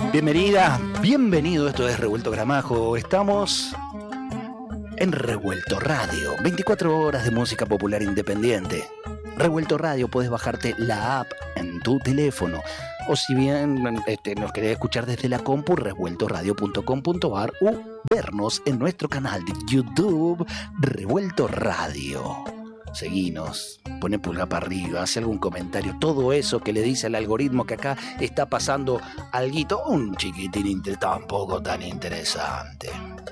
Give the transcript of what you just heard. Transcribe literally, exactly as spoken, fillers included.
Bienvenida, bienvenido, esto es Revuelto Gramajo. Estamos en Revuelto Radio, veinticuatro horas de música popular independiente. Revuelto Radio, puedes bajarte la app en tu teléfono. O si bien este, nos querés escuchar desde la compu, revuelto radio punto com punto a r o vernos en nuestro canal de YouTube, Revuelto Radio. Seguinos, pone pulgar para arriba, hace algún comentario, todo eso que le dice al algoritmo que acá está pasando alguito, un chiquitín, tampoco tan interesante.